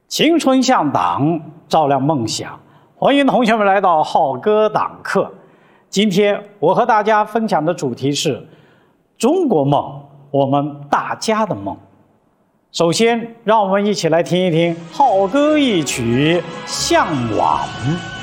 青春向党，照亮梦想。欢迎同学们来到浩哥党课。今天我和大家分享的主题是中国梦，我们大家的梦。首先，让我们一起来听一听浩哥一曲《向往》。